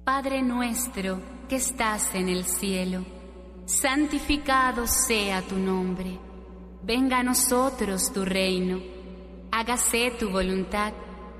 Padre nuestro que estás en el cielo, santificado sea tu nombre. Venga a nosotros tu reino. Hágase tu voluntad,